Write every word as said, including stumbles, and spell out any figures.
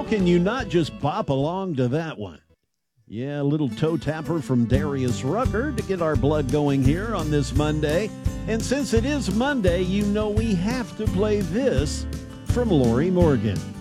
can you not just bop along to that one? Yeah, a little toe tapper from Darius Rucker to get our blood going here on this Monday. And since it is Monday, you know we have to play this from Lori Morgan.